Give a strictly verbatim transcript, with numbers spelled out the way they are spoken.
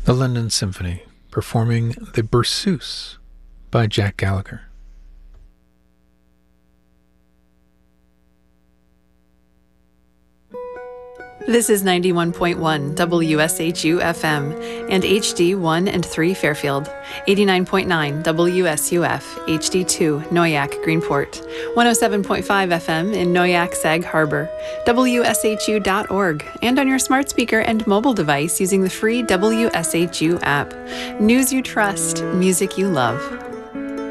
The London Symphony, performing the Berceuse by Jack Gallagher. This is ninety-one point one W S H U F M and H D one and three Fairfield, eighty-nine point nine W S U F, H D two Noyac Greenport, one oh seven point five F M in Noyac Sag Harbor, W S H U dot org, and on your smart speaker and mobile device using the free W S H U app. News you trust, music you love.